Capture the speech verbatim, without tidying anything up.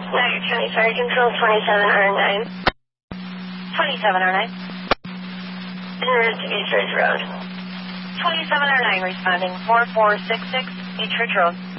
Niagara County Fire Control, twenty-seven R nine. twenty-seven R nine. En route to East Ridge Road. twenty-seven R nine responding, four four six six East Ridge Road.